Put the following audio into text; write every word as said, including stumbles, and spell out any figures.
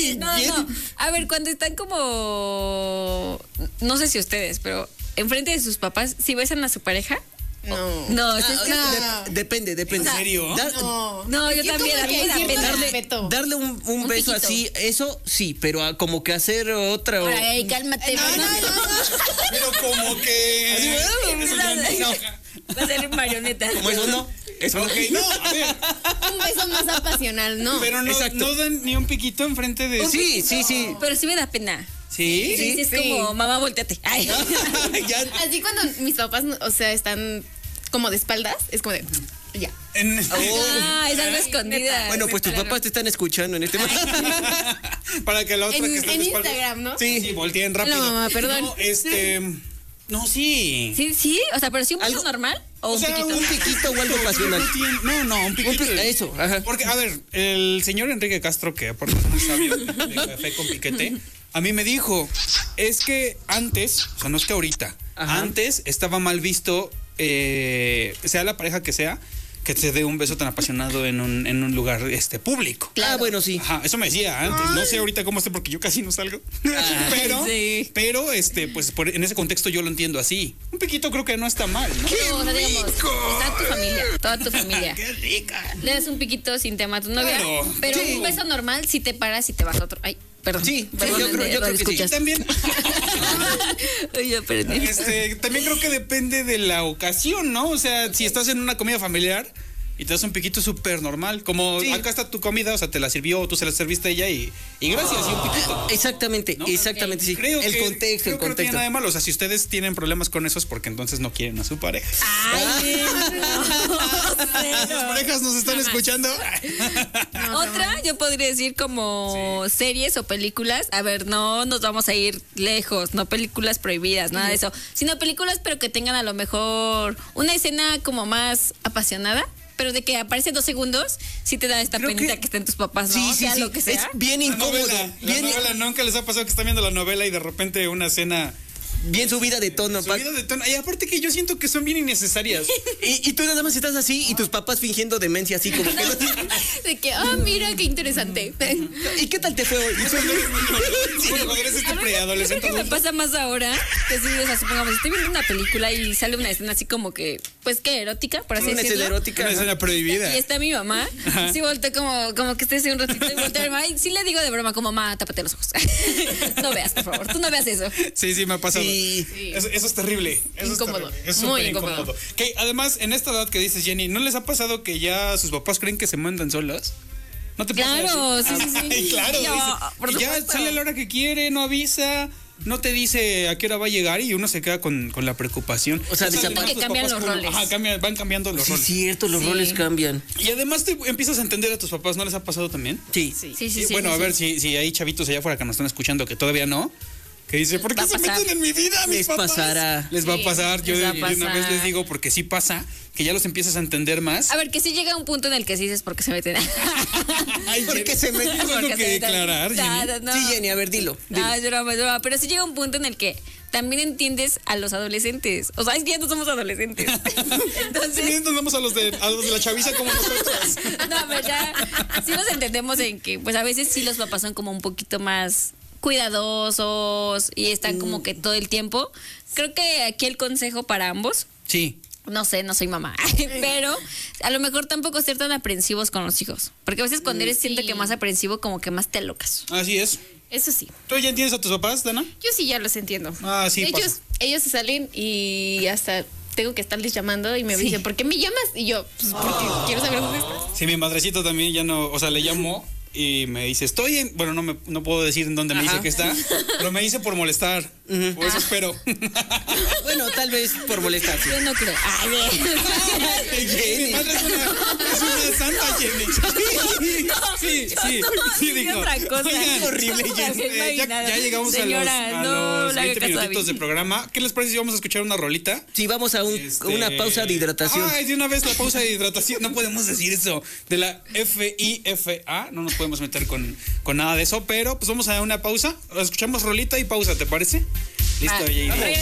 Sí, no, no. A ver, cuando están como... No sé si ustedes, pero enfrente de sus papás, si besan a su pareja... No. No, es que Ah, de- depende, depende. ¿En serio? Dar- No. No, yo Yo también, como a mí que me da cierto pena. respeto. Darle un, un Un beso piquito. así, eso sí, pero a- como que hacer otra. o- Ay, cálmate. No, no, no, no. Pero como que... Eso ya no. Va a ser marioneta. Como eso no. Eso Ok, no, a ver, Un beso más apasional, ¿no? pero no, Exacto. no dan ni un piquito enfrente de... Sí, sí, sí. Pero sí me da pena. ¿Sí? Sí, sí, es sí. como, mamá, volteate. Ay. Ya. Así cuando mis papás, o sea, están como de espaldas, es como de, ya. En- Ah, es algo escondida. Bueno, pues tus papás te están escuchando en este momento. Para que la otra En, que está en de espaldas- Instagram, ¿no? Sí, sí, volteen rápido. No, mamá, perdón. No, este... No, sí. Sí, sí, o sea, pero sí un beso Algo- normal o, O un sea, piquito. Un piquito o algo pasional. No, no, un piquito. Un pi- eso, ajá. Porque, a ver, el señor Enrique Castro, que aparte es muy sabio, de café con piquete, a mí me dijo, es que antes, o sea, no es que ahorita, Ajá. antes estaba mal visto, eh, sea la pareja que sea, que se dé un beso tan apasionado en un, en un lugar este, público. Ah, bueno, sí. Ajá, eso me decía antes. No sé ahorita cómo esté porque yo casi no salgo. pero, sí. pero, este, pues por- en ese contexto yo lo entiendo así. Un piquito creo que no está mal, ¿no? No, o sea, digamos, está tu familia, toda tu familia. ¡Qué rica! Le das un piquito sin tema a tu novia, Claro. pero Sí. un beso normal si te paras y te vas a otro. Ay, perdón. Sí, Perdón, yo creo- yo lo creo que sí. Y escuchas. también, Ay, ya perdí. este, también creo que depende de la ocasión, ¿no? O sea, si estás en una comida familiar y te das un piquito súper normal, como Sí. acá está tu comida, o sea, te la sirvió, tú se la serviste a ella y, y gracias, y un piquito. Exactamente, ¿No? exactamente, sí. Creo el que, contexto, creo el que no tiene contexto. nada de malo. O sea, si ustedes tienen problemas con eso es porque entonces no quieren a su pareja. Ay, ¿Sus parejas nos están escuchando? Otra, yo podría decir como series o películas. A ver, no nos vamos a ir lejos, no películas prohibidas, nada de eso. Sino películas, pero que tengan a lo mejor una escena como más apasionada. Pero de que aparece dos segundos, sí te da esta Creo penita que- que, estén tus papás, ¿no? Sí, sí, sea sí. lo que Es sea. bien La incómodo. novela, la Bien, novela, nunca les ha pasado que están viendo la novela y de repente una escena bien subida de tono. pa- subida de tono. Y aparte que yo siento que son bien innecesarias. Y, y tú nada más estás así y tus papás fingiendo demencia así como que no. De que, ah, mira, qué interesante. ¿Y qué tal te fue hoy? Bueno, cuando eres este preadolescente Creo que me adulto. pasa más ahora que sí, o sea, supongamos, estoy viendo una película y sale una escena así como que, pues, ¿qué? Erótica, por así Una escena decirlo. erótica. Una escena prohibida. Y está mi mamá. Sí, volteé como, como que esté así un ratito y volteé a mi mamá. Y sí le digo de broma, como, mamá, tápate los ojos. No veas, por favor. Tú no veas eso. Sí, sí, me ha pasado. Sí. Eso, eso es terrible. Eso Incómodo, Es, terrible. Es muy súper incómodo. Que además, en esta edad que dices, Jenny, ¿no les ha pasado que ya sus papás creen que se mandan solos? ¿No te pasa Claro, así? sí, sí, sí. Ay, claro. No, dice, por y ya supuesto. sale a la hora que quiere, no avisa, no te dice a qué hora va a llegar y uno se queda con, con la preocupación. O sea, Eso desapare- además Que tus cambian papás los como- roles. Ajá, cambian- van cambiando los Sí, es roles. cierto, los Sí. roles cambian. Y además te empiezas a entender a tus papás, ¿no les ha pasado también? Sí. Sí, sí, sí. Y bueno, sí, a sí. ver si, si hay chavitos allá afuera que nos están escuchando que todavía no. Que dice, ¿por qué Va a se pasar. meten en mi vida, mis Les papás? pasará. Les va Sí, a pasar. Yo les va a de, de una pasar. vez les digo, porque sí pasa, que ya los empiezas a entender más. A ver, que sí llega un punto en el que sí dices por qué se meten. Ay, ¿Por Jenny, qué se meten? ¿tienes algo Porque que se meten. declarar, Jenny? Nada, no. Sí, Jenny, a ver, dilo. dilo. No, es broma, es broma. Pero sí llega un punto en el que también entiendes a los adolescentes. O sea, es que ya no somos adolescentes. Entonces, Sí, entendemos a los de, a los de la chaviza como nosotros. no, pero ya sí nos entendemos en que, pues a veces sí los papás son como un poquito más cuidadosos y están como que todo el tiempo. Creo que aquí el consejo para ambos, Sí. no sé, no soy mamá, pero a lo mejor tampoco ser tan aprensivos con los hijos. Porque a veces cuando eres siento que más aprensivo, como que más te alocas. Así es. Eso sí. ¿Tú ya entiendes a tus papás, Dana? Yo sí ya los entiendo. Ah, sí, ellos, pasa. ellos se salen y hasta tengo que estarles llamando y me dicen, ¿por qué me llamas? Y yo, pues porque quiero saber dónde estás. Sí, mi madrecito también ya no, o sea, le llamó y me dice, estoy en, bueno, no me no puedo decir en dónde me Ajá. dice que está, pero me dice por molestar. Por eso espero. Bueno, tal vez por molestarse. Yo no creo. Ay, Mi Jenny. madre es una, es una santa, Jenny. Sí, sí, sí, sí, dije dijo. otra cosa. Oigan, horrible, No, Jenny. eh, ya, ya llegamos Señora, a los, a no los le haga veinte caso a minutitos David. de programa. ¿Qué les parece si vamos a escuchar una rolita? Sí, vamos a un- Este- una pausa de hidratación. Ay, de una vez la pausa de hidratación. No podemos decir eso. De la F I F A. No nos podemos meter con, con nada de eso. Pero pues vamos a una pausa. Escuchamos rolita y pausa, ¿te parece? Listo, Ah, J D.